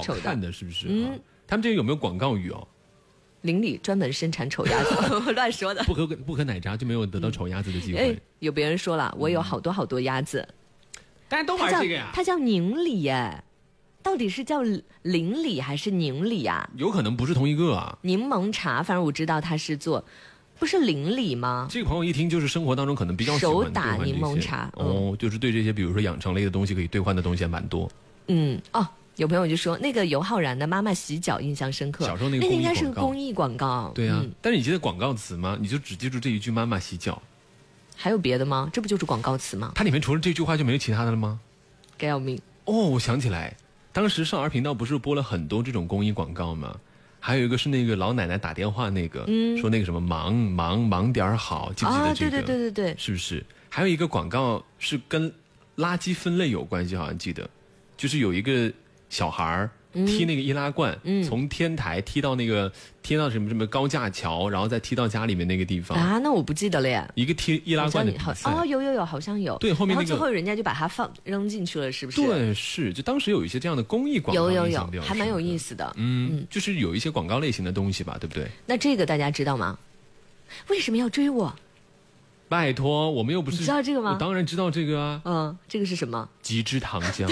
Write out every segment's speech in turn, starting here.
丑的， 看的是不是？他们这个有没有广告语哦？ 邻里专门生产丑鸭子，乱说的。 不喝奶茶就没有得到丑鸭子的机会。 有别人说了，我有好多鸭子， 大家都玩这个呀。 它叫宁里耶，到底是叫邻里还是宁里啊？ 有可能不是同一个啊。 柠檬茶，反正我知道它是做，不是邻里吗？ 这个朋友一听就是生活当中可能比较喜欢手打柠檬茶就是对这些比如说养成类的东西可以兑换的东西还蛮多。 有朋友就说那个尤浩然的妈妈洗脚印象深刻， 小时候那个应该是公益广告。 对啊，但是你记得广告词吗？你就只记住这一句妈妈洗脚， 还有别的吗？这不就是广告词吗？ 它里面除了这句话就没有其他的了吗？ 该要命我想起来，当时少儿频道不是播了很多这种公益广告吗？还有一个是那个老奶奶打电话那个，说那个什么忙点好，记不记得这个？ 对， 是不是？还有一个广告是跟垃圾分类有关系，好像记得，就是有一个小孩踢那个易拉罐，从天台踢到什么高架桥，然后再踢到家里面那个地方啊，那我不记得了耶。 一个踢易拉罐的比赛有，好像有。 对，后面那个， 然后最后人家就把它扔进去了，是不是？ 对，是，就当时有一些这样的公益广告， 有，还蛮有意思的。 就是有一些广告类型的东西吧，对不对？ 那这个大家知道吗？为什么要追我？ 拜托，我们又不是， 你知道这个吗？ 我当然知道这个啊。 这个是什么？ 极之糖浆。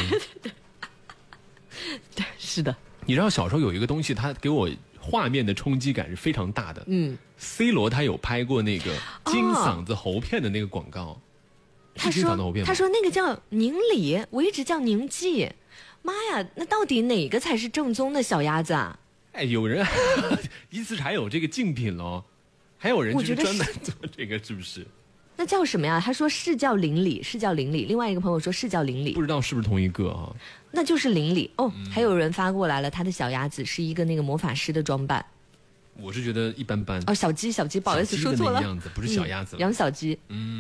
对，是的。 你知道小时候有一个东西，它给我画面的冲击感是非常大的。C 罗他有拍过那个金嗓子喉片的那个广告。 他说那个叫宁里，我一直叫宁记。妈呀，那到底哪个才是正宗的小鸭子啊？ 有人一次才有这个竞品咯，还有人就是专门做这个，是不是？ 那叫什么呀？他说是叫邻里，另外一个朋友说是叫邻里， 不知道是不是同一个啊？ 那就是邻里还有人发过来了，他的小鸭子是一个那个魔法师的装扮。 我是觉得一般般。 小鸡，不好意思说错了， 样子不是小鸭子， 养小鸡。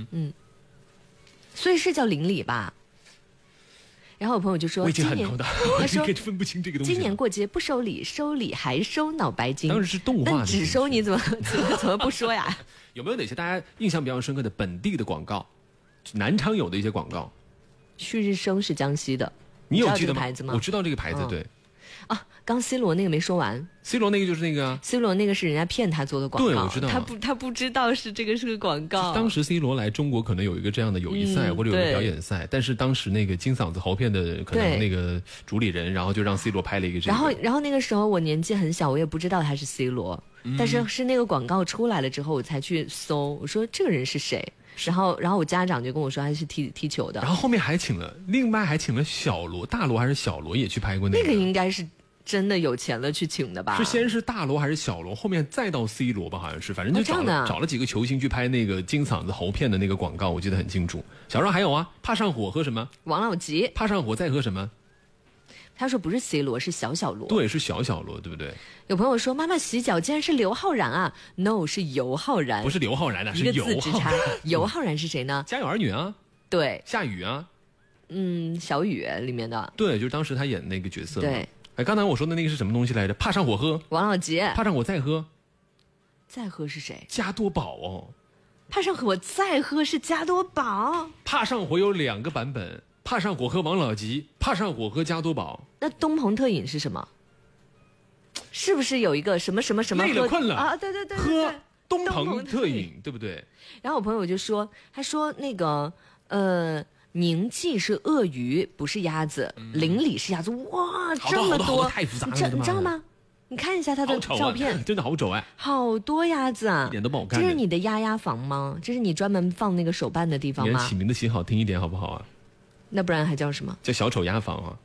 所以是叫邻里吧？然后我朋友就说， 我已经很头大， 他说分不清这个东西。 今年过节不收礼，收礼还收脑白金。 当然是动画的， 但只收你怎么不说呀？ 有没有哪些大家印象比较深刻的本地的广告？南昌有的一些广告。 旭日升是江西的， 你有记得牌子吗？ 我知道这个牌子，对。 刚 C 罗那个没说完。 C 罗那个就是那个 C 罗那个是人家骗他做的广告， 对，我知道。 他不知道是这个是个广告。 当时 C 罗来中国可能有一个这样的友谊赛，或者有个表演赛，但是当时那个金嗓子喉片的可能那个主理人，然后就让 C 罗拍了一个这个。 然后那个时候我年纪很小，我也不知道他是 C 罗，但是那个广告出来了之后，我才去搜，我说这个人是谁？然后我家长就跟我说他是踢球的。 然后后面另外还请了小罗，大罗还是小罗也去拍过那个。 那个应该是真的有钱了去请的吧？ 是先是大罗还是小罗，后面再到 C 罗吧，好像是，反正就找了几个球星去拍那个金嗓子喉片的那个广告，我记得很清楚。小时候还有怕上火喝什么？ 王老吉。 怕上火再喝什么？ 他说不是 C 罗，是小罗。 对，是小罗，对不对？ 有朋友说妈妈洗脚竟然是刘昊然啊 ，no 是尤浩然， 不是刘昊然的， 一个字之差。尤浩然是谁呢？ 家有儿女啊， 对， 夏雨啊， 小雨里面的， 对，就是当时他演那个角色。 对。 刚才我说的那个是什么东西来着？怕上火喝， 王老吉。 怕上火再喝是谁？ 加多宝怕上火再喝是加多宝。 怕上火有2个版本，怕上火喝王老吉，怕上火喝加多宝。 那东鹏特饮是什么？是不是有一个什么累了困了啊？对， 喝东鹏特饮，对不对？ 然后我朋友就说，他说那个宁记是鳄鱼，不是鸭子，邻里是鸭子。哇，这么多， 太复杂了， 你知道吗？你看一下他的照片， 真的好丑好多鸭子啊， 一点都不好看。 这是你的鸭房吗？这是你专门放那个手办的地方吗？ 你起名的起好听一点好不好啊？ 那不然还叫什么？ 叫小丑鸭房啊。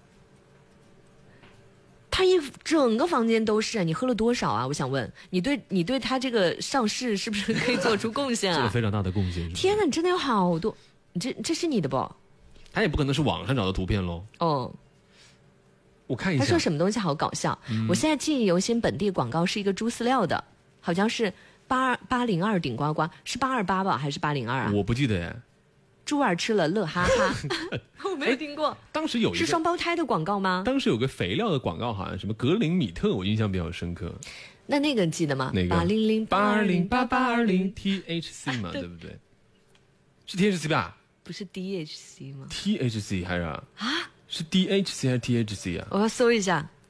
他整个房间都是，你喝了多少啊？我想问你对他这个上市是不是可以做出贡献啊？ 这个非常大的贡献。 天哪，你真的有好多。这是你的不？ 他也不可能是网上找的图片咯。我看一下。 他说什么东西好搞笑。我现在记忆犹新，本地广告是一个猪饲料的，好像是802顶呱呱，是828吧还是802啊？ 我不记得耶。 猪儿吃了乐哈哈。我没有听过。 当时有一个是双胞胎的广告吗？ 当时有个肥料的广告，好像什么格林米特，我印象比较深刻。 那个记得吗？ 哪个 800820820 THC 嘛，对不对？是 THC 吧？ 不是 DHC 吗 ？THC 还是是 DHC 还是 THC 啊？ 我要搜一下。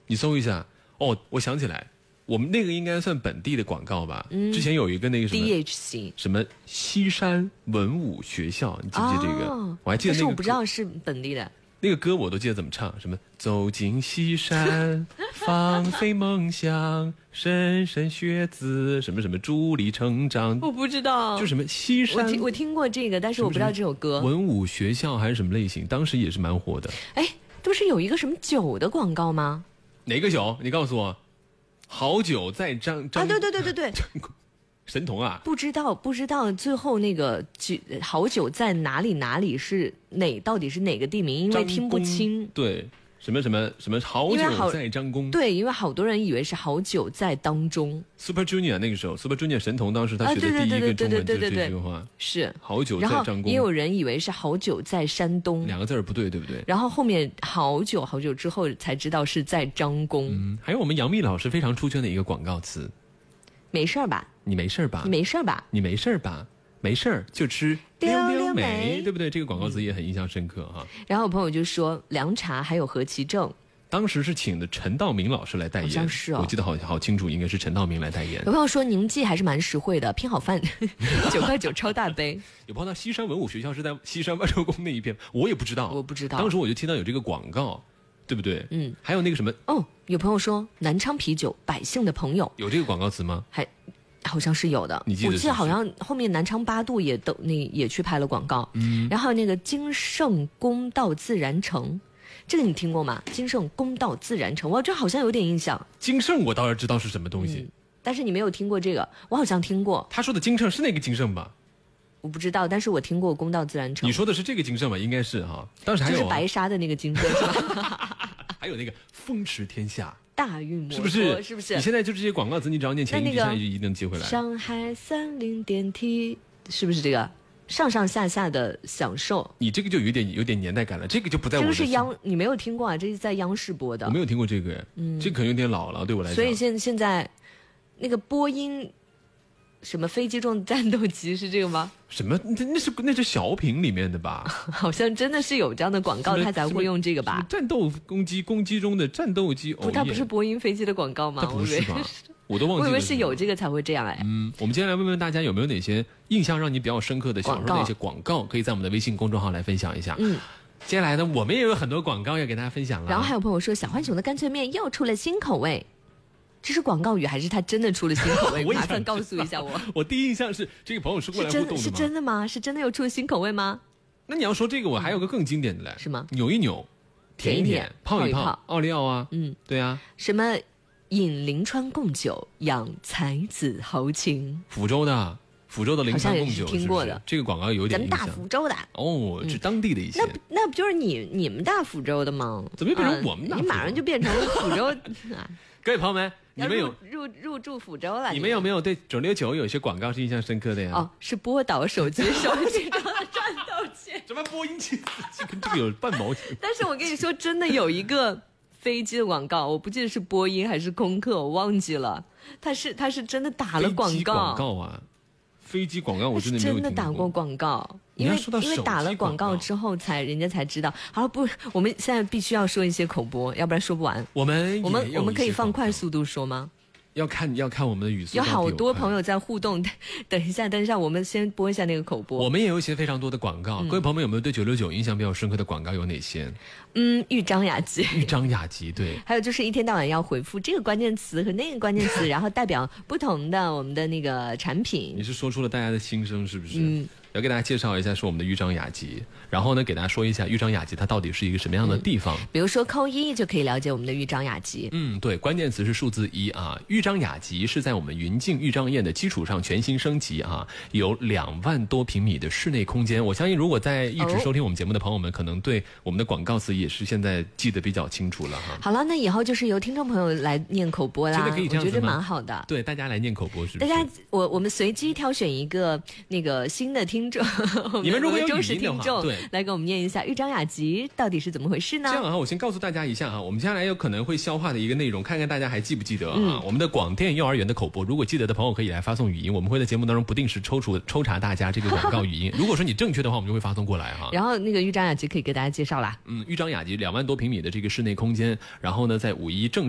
你搜一下。哦，我想起来，我们那个应该算本地的广告吧？之前有一个那个什么 DHC 什么西山文武学校，你记不记得这个？我还记得那个， 但是我不知道是本地的。 那个歌我都记得怎么唱，什么走进西山，放飞梦想，莘莘学子，什么什么助力成长。 我不知道， 就什么西山， 我听过这个，但是我不知道这首歌。 文武学校还是什么类型，当时也是蛮火的。 哎，不是有一个什么酒的广告吗？ 哪个酒？你告诉我。好酒在张啊，对， 神童啊！ 不知道，最后那个好酒在哪里是到底是哪个地名？因为听不清。 对，什么好酒在张公。 对，因为好多人以为是好酒在当中。 Super Junior 那个时候 ，Super Junior 神童当时他学的第一个中文就是这句话， 是好酒在张公。 然后也有人以为是好酒在山东， 两个字不对，对不对？ 然后后面好久之后才知道是在张公。 还有我们杨幂老师非常出圈的一个广告词， 没事吧？ 你没事吧？ 你没事吧？ 你没事吧？没事儿就吃溜溜梅， 对不对？这个广告词也很印象深刻哈。 然后我朋友就说凉茶还有何其正。 当时是请的陈道明老师来代言， 好像是我记得好清楚，应该是陈道明来代言。 有朋友说宁记还是蛮实惠的，拼好饭9块9超大杯。 有朋友西山文武学校是在西山万寿宫那一片，我也不知道，当时我就听到有这个广告，对不对？还有那个什么有朋友说南昌啤酒百姓的朋友， 有这个广告词吗？ 好像是有的， 我记得好像后面南昌8度也去拍了广告。然后还有那个金盛公道自然城。这个你听过吗？金盛公道自然城，这好像有点印象。 金盛我倒是知道是什么东西， 但是你没有听过这个，我好像听过。 他说的金盛是那个金盛吧？ 我不知道，但是我听过公道自然城。 你说的是这个金盛吧？应该是哈。当时还有就是白沙的那个金盛是吧？ 还有那个风驰天下。 大运摩托是不是？ 你现在就这些广告词，你只要念前一句，下一句一定接回来。 上海30电梯是不是这个？上上下下的享受， 你这个就有点年代感了，这个就不在我的。 这个是你没有听过啊？这是在央视播的。 我没有听过这个，这可能有点老了，对我来讲。 所以现在那个波音什么飞机中战斗机是这个吗？ 什么？那是小品里面的吧？ 好像真的是有这样的广告，他才会用这个吧？ 战斗攻击中的战斗机， 它不是波音飞机的广告吗？ 它不是吧？我都忘记了。 我以为是有这个才会这样哎。 我们接下来问问大家有没有哪些印象让你比较深刻的小时候的一些广告，可以在我们的微信公众号来分享一下。接下来呢，我们也有很多广告要给大家分享了。 然后还有朋友说，小浣熊的干脆面又出了新口味，这是广告语还是他真的出了新口味？麻烦告诉一下我。 我第一印象是这个朋友是过来互动的吗？ 是真的吗？是真的又出了新口味吗？ 那你要说这个，我还有个更经典的嘞， 是吗？ 扭一扭，舔一舔，泡一泡，奥利奥啊，对啊。 什么饮临川贡酒，养才子豪情？ 福州的临川贡酒， 听过的。 这个广告有点印象。 咱大福州的哦，是当地的一些。 那不就是你们大福州的吗？ 怎么变成我们大福州？ 你马上就变成福州。 各位朋友们，你们有入驻福州了？ 你们有没有对969有一些广告是印象深刻的呀？ 是波导手机中的战斗机。 什么播音器跟这个有半毛钱？ 但是我跟你说，真的有一个飞机的广告，我不记得是波音还是空客，我忘记了。他是真的打了广告啊！飞机广告我真的没有听过。 真的打过广告，因为打了广告之后人家才知道。好，不，我们现在必须要说一些口播，要不然说不完。 我们可以放快速度说吗？ 要看我们的语速。 有好多朋友在互动，等一下，我们先播一下那个口播。 我们也有一些非常多的广告，各位朋友们有没有对969印象比较深刻的广告有哪些？ 豫章雅集， 对。 还有就是一天到晚要回复这个关键词和那个关键词，然后代表不同的我们的那个产品。 你是说出了大家的心声，是不是？要给大家介绍一下是我们的豫章雅集，然后呢给大家说一下豫章雅集它到底是一个什么样的地方。 比如说扣1就可以了解我们的豫章雅集。 对，关键词是数字1啊。豫章雅集是在我们云境豫章宴的基础上全新升级啊，有2万多平米的室内空间。我相信如果在一直收听我们节目的朋友们，可能对我们的广告词也是现在记得比较清楚了哈。 好了，那以后就是由听众朋友来念口播啦， 真的可以这样子吗？ 我觉得蛮好的。 对，大家来念口播是不是？ 大家，我们随机挑选一个那个新的听众， 你们如果有忠实听众， 对， 来给我们念一下豫章雅集到底是怎么回事呢？ 这样啊，我先告诉大家一下哈，我们接下来有可能会消化的一个内容，看看大家还记不记得啊？我们的广电幼儿园的口播，如果记得的朋友可以来发送语音，我们会在节目当中不定时抽查大家这个广告语音。如果说你正确的话，我们就会发送过来哈。 然后那个豫章雅集可以给大家介绍啦。 豫章雅集2万多平米的这个室内空间，然后呢，在5·1正